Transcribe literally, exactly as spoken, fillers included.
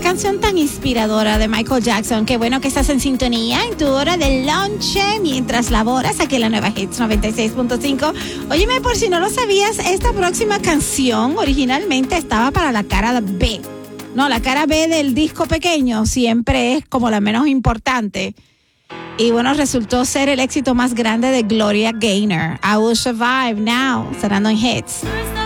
canción tan inspiradora de Michael Jackson. Qué bueno que estás en sintonía en tu hora de lonche mientras laboras aquí en la Nueva Hits noventa y seis punto cinco. Óyeme, por si no lo sabías, esta próxima canción originalmente estaba para la cara B. No, la cara B del disco pequeño siempre es como la menos importante. Y bueno, resultó ser el éxito más grande de Gloria Gaynor. I Will Survive Now, sonando en Hits.